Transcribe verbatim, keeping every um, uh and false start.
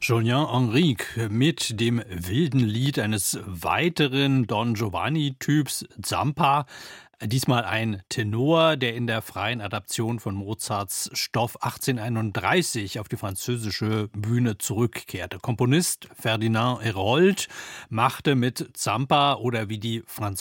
Julien Henrique mit dem wilden Lied eines weiteren Don Giovanni-Typs, Zampa. Diesmal ein Tenor, der in der freien Adaption von Mozarts Stoff achtzehnhunderteinunddreißig auf die französische Bühne zurückkehrte. Komponist Ferdinand Hérold machte mit Zampa oder wie die Franzosen